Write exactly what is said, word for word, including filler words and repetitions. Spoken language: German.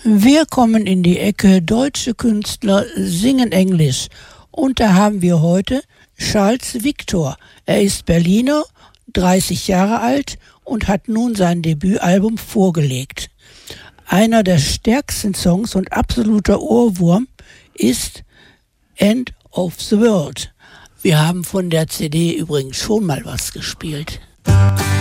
Wir kommen in die Ecke deutsche Künstler singen Englisch und da haben wir heute Charles Victor. Er ist Berliner, dreißig Jahre alt und hat nun sein Debütalbum vorgelegt. Einer der stärksten Songs und absoluter Ohrwurm ist End of the World. Wir haben von der C D übrigens schon mal was gespielt.